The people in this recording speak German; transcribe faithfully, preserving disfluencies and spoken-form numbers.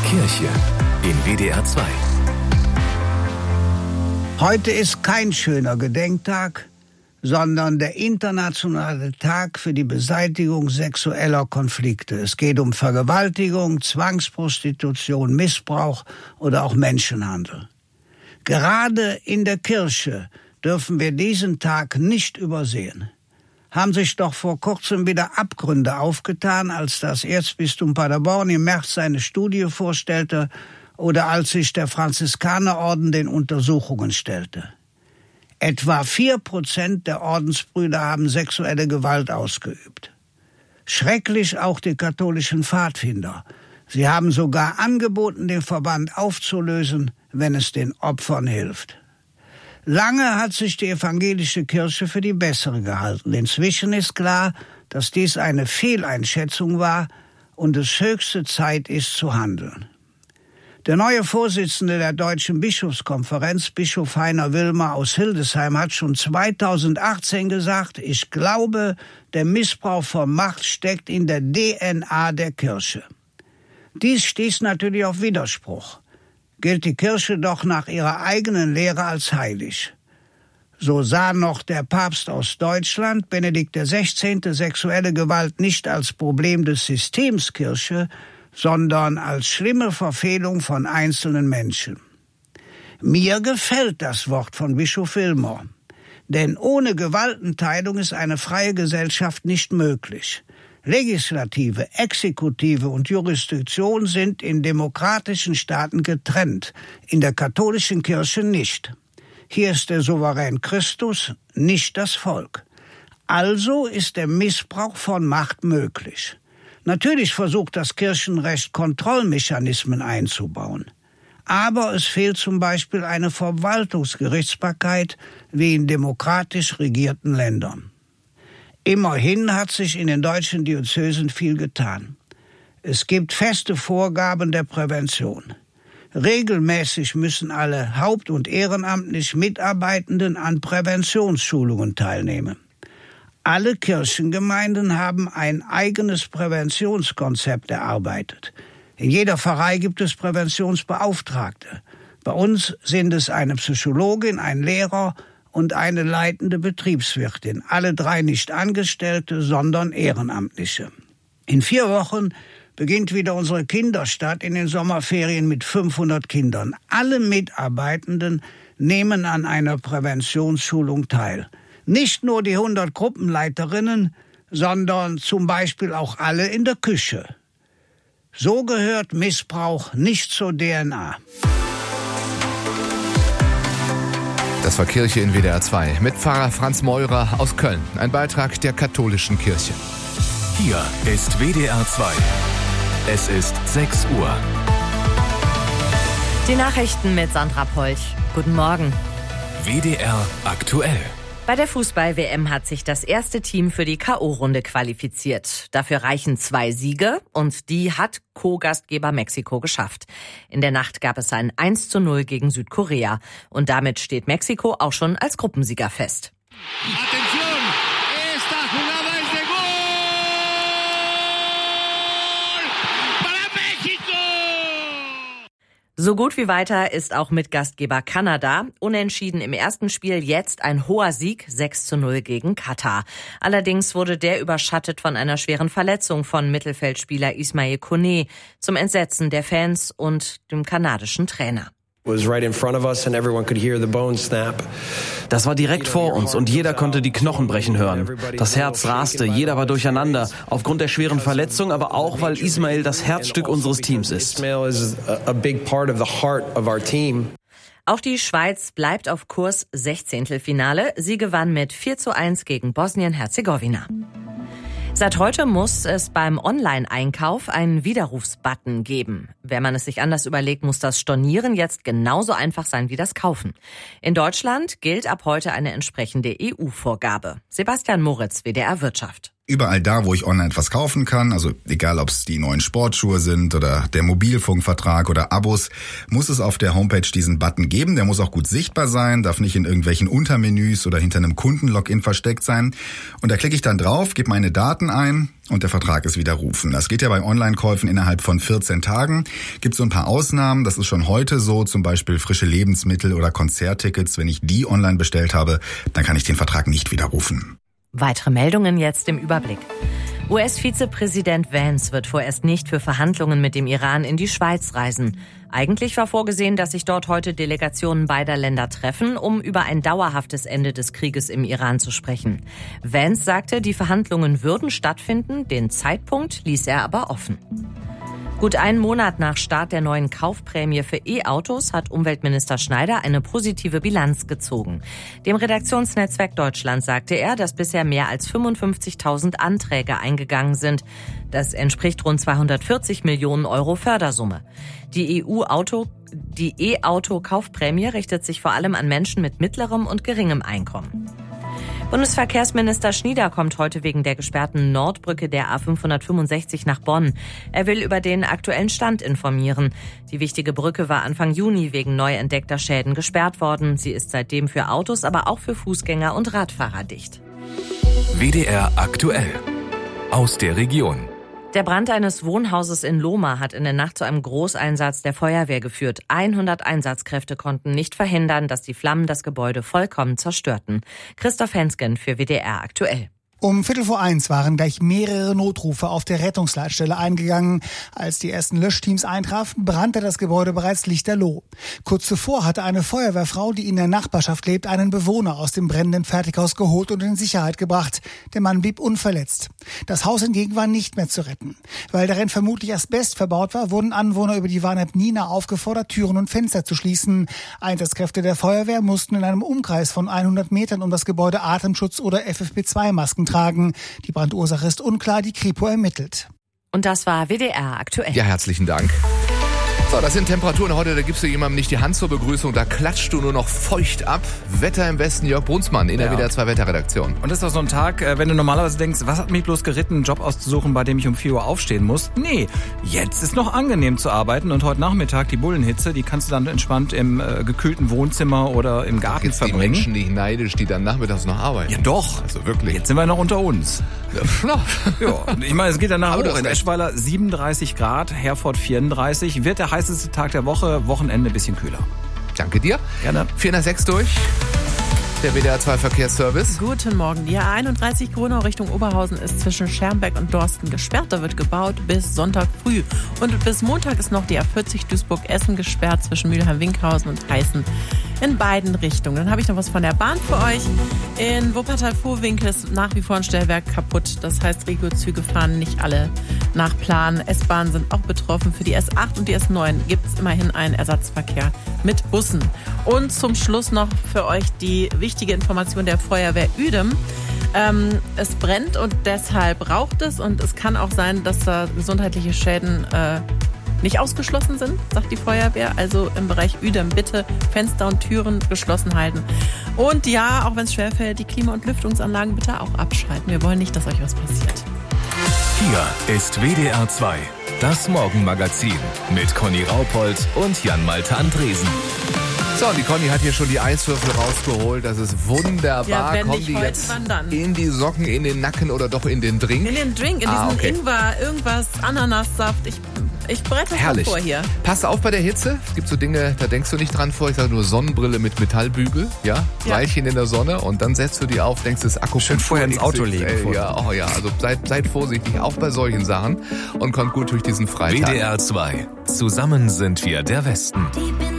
Kirche in W D R zwei. Heute ist kein schöner Gedenktag, sondern der internationale Tag für die Beseitigung sexueller Konflikte. Es geht um Vergewaltigung, Zwangsprostitution, Missbrauch oder auch Menschenhandel. Gerade in der Kirche dürfen wir diesen Tag nicht übersehen. Haben sich doch vor kurzem wieder Abgründe aufgetan, als das Erzbistum Paderborn im März seine Studie vorstellte oder als sich der Franziskanerorden den Untersuchungen stellte. Etwa vier Prozent der Ordensbrüder haben sexuelle Gewalt ausgeübt. Schrecklich auch die katholischen Pfadfinder. Sie haben sogar angeboten, den Verband aufzulösen, wenn es den Opfern hilft. Lange hat sich die evangelische Kirche für die bessere gehalten. Inzwischen ist klar, dass dies eine Fehleinschätzung war und es höchste Zeit ist zu handeln. Der neue Vorsitzende der Deutschen Bischofskonferenz, Bischof Heiner Wilmer aus Hildesheim, hat schon zweitausendachtzehn gesagt, ich glaube, der Missbrauch von Macht steckt in der D N A der Kirche. Dies stieß natürlich auf Widerspruch. Gilt die Kirche doch nach ihrer eigenen Lehre als heilig. So sah noch der Papst aus Deutschland, Benedikt der Sechzehnte, sexuelle Gewalt nicht als Problem des Systems Kirche, sondern als schlimme Verfehlung von einzelnen Menschen. Mir gefällt das Wort von Bischof Wilmer, denn ohne Gewaltenteilung ist eine freie Gesellschaft nicht möglich. Legislative, Exekutive und Jurisdiktion sind in demokratischen Staaten getrennt, in der katholischen Kirche nicht. Hier ist der Souverän Christus, nicht das Volk. Also ist der Missbrauch von Macht möglich. Natürlich versucht das Kirchenrecht, Kontrollmechanismen einzubauen. Aber es fehlt zum Beispiel eine Verwaltungsgerichtsbarkeit wie in demokratisch regierten Ländern. Immerhin hat sich in den deutschen Diözesen viel getan. Es gibt feste Vorgaben der Prävention. Regelmäßig müssen alle haupt- und ehrenamtlich Mitarbeitenden an Präventionsschulungen teilnehmen. Alle Kirchengemeinden haben ein eigenes Präventionskonzept erarbeitet. In jeder Pfarrei gibt es Präventionsbeauftragte. Bei uns sind es eine Psychologin, ein Lehrer und eine leitende Betriebswirtin. Alle drei nicht Angestellte, sondern Ehrenamtliche. In vier Wochen beginnt wieder unsere Kinderstadt in den Sommerferien mit fünfhundert Kindern. Alle Mitarbeitenden nehmen an einer Präventionsschulung teil. Nicht nur die hundert Gruppenleiterinnen, sondern zum Beispiel auch alle in der Küche. So gehört Missbrauch nicht zur D N A. Das war Kirche in W D R zwei mit Pfarrer Franz Meurer aus Köln. Ein Beitrag der katholischen Kirche. Hier ist W D R zwei. Es ist sechs Uhr. Die Nachrichten mit Sandra Polch. Guten Morgen. W D R aktuell. Bei der Fußball-W M hat sich das erste Team für die K O-Runde qualifiziert. Dafür reichen zwei Siege und die hat Co-Gastgeber Mexiko geschafft. In der Nacht gab es ein eins zu null gegen Südkorea. Und damit steht Mexiko auch schon als Gruppensieger fest. Atención, esta jugada es de gol para México. So gut wie weiter ist auch mit Gastgeber Kanada. Unentschieden im ersten Spiel, jetzt ein hoher Sieg, sechs zu null gegen Katar. Allerdings wurde der überschattet von einer schweren Verletzung von Mittelfeldspieler Ismail Koné, zum Entsetzen der Fans und dem kanadischen Trainer. Das war direkt vor uns und jeder konnte die Knochen brechen hören. Das Herz raste, jeder war durcheinander, aufgrund der schweren Verletzung, aber auch, weil Ismail das Herzstück unseres Teams ist. Auch die Schweiz bleibt auf Kurs Sechzehntelfinale. Sie gewann mit vier zu eins gegen Bosnien-Herzegowina. Seit heute muss es beim Online-Einkauf einen Widerrufsbutton geben. Wenn man es sich anders überlegt, muss das Stornieren jetzt genauso einfach sein wie das Kaufen. In Deutschland gilt ab heute eine entsprechende E U-Vorgabe. Sebastian Moritz, W D R Wirtschaft. Überall da, wo ich online etwas kaufen kann, also egal ob es die neuen Sportschuhe sind oder der Mobilfunkvertrag oder Abos, muss es auf der Homepage diesen Button geben. Der muss auch gut sichtbar sein, darf nicht in irgendwelchen Untermenüs oder hinter einem Kundenlogin versteckt sein. Und da klicke ich dann drauf, gebe meine Daten ein und der Vertrag ist widerrufen. Das geht ja bei Online-Käufen innerhalb von vierzehn Tagen. Gibt so ein paar Ausnahmen, das ist schon heute so, zum Beispiel frische Lebensmittel oder Konzerttickets. Wenn ich die online bestellt habe, dann kann ich den Vertrag nicht widerrufen. Weitere Meldungen jetzt im Überblick. U S-Vizepräsident Vance wird vorerst nicht für Verhandlungen mit dem Iran in die Schweiz reisen. Eigentlich war vorgesehen, dass sich dort heute Delegationen beider Länder treffen, um über ein dauerhaftes Ende des Krieges im Iran zu sprechen. Vance sagte, die Verhandlungen würden stattfinden, den Zeitpunkt ließ er aber offen. Gut einen Monat nach Start der neuen Kaufprämie für E-Autos hat Umweltminister Schneider eine positive Bilanz gezogen. Dem Redaktionsnetzwerk Deutschland sagte er, dass bisher mehr als fünfundfünfzigtausend Anträge eingegangen sind. Das entspricht rund zweihundertvierzig Millionen Euro Fördersumme. Die E U-Auto, die E-Auto-Kaufprämie richtet sich vor allem an Menschen mit mittlerem und geringem Einkommen. Bundesverkehrsminister Schnieder kommt heute wegen der gesperrten Nordbrücke der A fünfhundertfünfundsechzig nach Bonn. Er will über den aktuellen Stand informieren. Die wichtige Brücke war Anfang Juni wegen neu entdeckter Schäden gesperrt worden. Sie ist seitdem für Autos, aber auch für Fußgänger und Radfahrer dicht. W D R aktuell. Aus der Region. Der Brand eines Wohnhauses in Lohmar hat in der Nacht zu einem Großeinsatz der Feuerwehr geführt. hundert Einsatzkräfte konnten nicht verhindern, dass die Flammen das Gebäude vollkommen zerstörten. Christoph Hensgen für W D R aktuell. Um Viertel vor eins waren gleich mehrere Notrufe auf der Rettungsleitstelle eingegangen. Als die ersten Löschteams eintrafen, brannte das Gebäude bereits lichterloh. Kurz zuvor hatte eine Feuerwehrfrau, die in der Nachbarschaft lebt, einen Bewohner aus dem brennenden Fertighaus geholt und in Sicherheit gebracht. Der Mann blieb unverletzt. Das Haus hingegen war nicht mehr zu retten. Weil darin vermutlich Asbest verbaut war, wurden Anwohner über die Warn-App Nina aufgefordert, Türen und Fenster zu schließen. Einsatzkräfte der Feuerwehr mussten in einem Umkreis von hundert Metern um das Gebäude Atemschutz oder F F P zwei Masken tragen. Die Brandursache ist unklar, die Kripo ermittelt. Und das war W D R aktuell. Ja, herzlichen Dank. So, das sind Temperaturen heute, da gibst du jemandem nicht die Hand zur Begrüßung, da klatscht du nur noch feucht ab. Wetter im Westen, Jörg Brunsmann in der ja. W D R zwei Wetterredaktion. Und das ist doch so ein Tag, wenn du normalerweise denkst, was hat mich bloß geritten, einen Job auszusuchen, bei dem ich um vier Uhr aufstehen muss? Nee, jetzt ist noch angenehm zu arbeiten und heute Nachmittag die Bullenhitze, die kannst du dann entspannt im äh, gekühlten Wohnzimmer oder im Garten jetzt verbringen. Die Menschen nicht neidisch, die dann nachmittags noch arbeiten. Ja doch, also wirklich. Jetzt sind wir noch unter uns. Ja, ja, ich meine, es geht danach hoch. In Eschweiler siebenunddreißig Grad, Herford vierunddreißig, wird der heißeste Tag der Woche. Wochenende ein bisschen kühler. Danke dir. Gerne. vier nach sechs durch. Der W D R zwei Verkehrsservice. Guten Morgen. Die A einunddreißig Grünau Richtung Oberhausen ist zwischen Schermbeck und Dorsten gesperrt. Da wird gebaut bis Sonntag früh. Und bis Montag ist noch die A vierzig Duisburg-Essen gesperrt zwischen Mülheim-Winkhausen und Heißen in beiden Richtungen. Dann habe ich noch was von der Bahn für euch. In Wuppertal-Vohwinkel ist nach wie vor ein Stellwerk kaputt. Das heißt, Regio-Züge fahren nicht alle nach Plan. S-Bahnen sind auch betroffen. Für die S acht und die S neun gibt es immerhin einen Ersatzverkehr mit Bussen. Und zum Schluss noch für euch die wichtige Information der Feuerwehr Uedem. Ähm, es brennt und deshalb raucht es. Und es kann auch sein, dass da gesundheitliche Schäden äh, nicht ausgeschlossen sind, sagt die Feuerwehr. Also im Bereich Uedem bitte Fenster und Türen geschlossen halten. Und ja, auch wenn es schwerfällt, die Klima- und Lüftungsanlagen bitte auch abschalten. Wir wollen nicht, dass euch was passiert. Hier ist W D R zwei, das Morgenmagazin mit Conny Raupold und Jan-Malte Andresen. So, die Conny hat hier schon die Eiswürfel rausgeholt. Das ist wunderbar. Ja, wenn Kommen nicht die heute, jetzt wann dann? in die Socken, in den Nacken oder doch in den Drink? In den Drink, in ah, diesen okay. Ingwer, irgendwas, Ananassaft. Ich, ich bereite das Herrlich. mal vor hier. Pass auf bei der Hitze. Es gibt so Dinge, da denkst du nicht dran vor. Ich sage nur Sonnenbrille mit Metallbügel. Ja, Ja. Weilchen in der Sonne. Und dann setzt du die auf, denkst, das Akku Schön vorher ins Auto X X L. legen. Ja, oh ja, also seid, seid vorsichtig, auch bei solchen Sachen. Und kommt gut durch diesen Freitag. W D R zwei. Zusammen sind wir der Westen.